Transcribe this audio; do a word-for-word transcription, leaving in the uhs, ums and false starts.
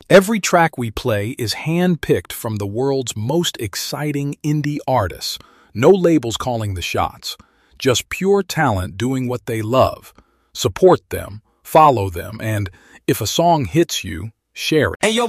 Every track we play is hand-picked from the world's most exciting indie artists. No labels calling the shots. Just pure talent doing what they love. Support them, follow them, and if a song hits you, share it. Hey, yo,